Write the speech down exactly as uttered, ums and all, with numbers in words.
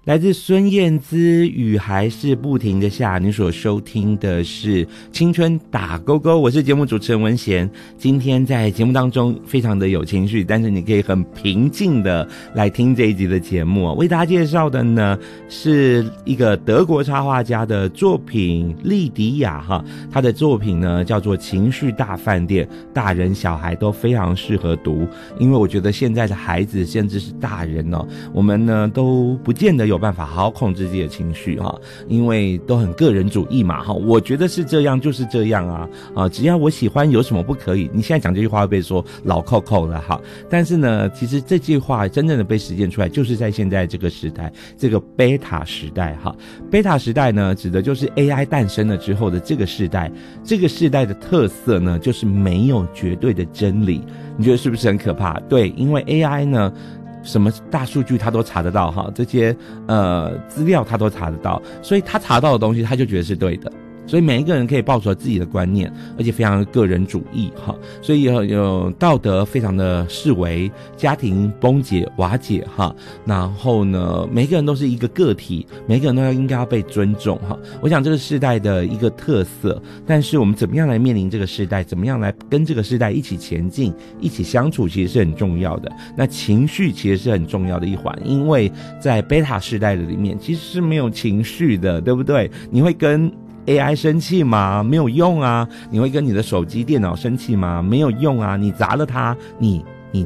来自孙燕姿《雨还是不停的下》，你所收听的是青春打勾勾，我是节目主持人文贤。今天在节目当中非常的有情绪，但是你可以很平静的来听这一集的节目。为大家介绍的呢是一个德国插画家的作品，莉迪亚哈，他的作品呢叫做《情绪大饭店》，大人小孩都非常适合读，因为我觉得现在的孩子甚至是大人哦，我们呢都不见得有办法好好控制自己的情绪哈，因为都很个人主义嘛哈，我觉得是这样就是这样啊啊，只要我喜欢有什么不可以？你现在讲这句话会被说老扣扣了哈，但是呢，其实这句话真正的被实践出来，就是在现在这个时代，这个贝塔时代哈。贝塔时代呢，指的就是 A I 诞生了之后的这个时代，这个时代的特色呢，就是没有绝对的真理。你觉得是不是很可怕？对，因为 A I 呢。什么大数据他都查得到哈，这些呃资料他都查得到，所以他查到的东西他就觉得是对的。所以每一个人可以抱出自己的观念，而且非常的个人主义哈，所以有有道德非常的式微，家庭崩解瓦解哈，然后呢，每个人都是一个个体，每个人都要应该要被尊重哈。我想这个世代的一个特色，但是我们怎么样来面临这个世代，怎么样来跟这个世代一起前进，一起相处，其实是很重要的。那情绪其实是很重要的一环，因为在贝塔世代的里面其实是没有情绪的，对不对？你会跟A I 生气吗？没有用啊。你会跟你的手机电脑生气吗？没有用啊。你砸了它，你